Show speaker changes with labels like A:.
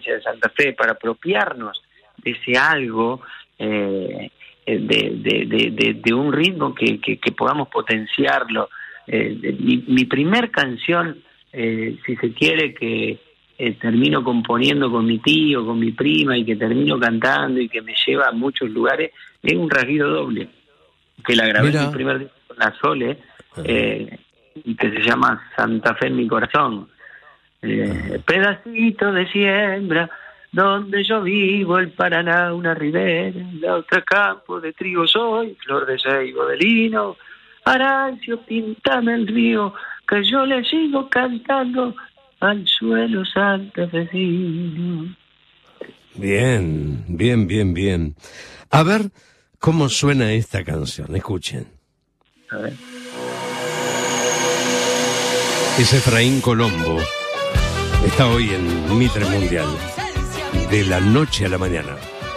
A: provincia de Santa Fe, para apropiarnos de ese algo, de un ritmo que podamos potenciarlo. Mi primer canción, si se quiere, que termino componiendo con mi tío, con mi prima, y que termino cantando y que me lleva a muchos lugares, es Un rasguido doble, que la grabé en mi primer disco con la Sole, y que se llama Santa Fe en mi corazón. Pedacito de siembra donde yo vivo, el Paraná una ribera, la otra campo de trigo soy, flor de ceibo de lino, Arancio, píntame el río, que yo le sigo cantando al suelo santafesino.
B: Bien, bien, bien, bien. A ver cómo suena esta canción, escuchen.
A: A ver.
B: Es Efraín Colombo. Está hoy en Mitre Mundial. De la noche a la mañana.